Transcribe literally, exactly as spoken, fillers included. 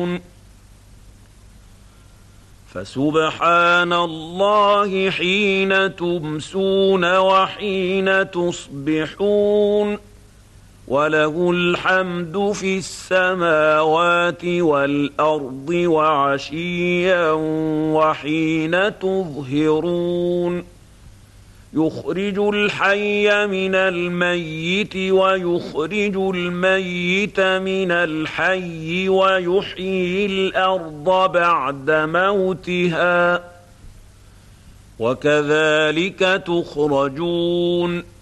فسبحان الله حين تمسون وحين تصبحون وله الحمد في السماوات والأرض وعشيا وحين تظهرون يخرج الحي من الميت ويخرج الميت من الحي ويحيي الأرض بعد موتها وكذلك تخرجون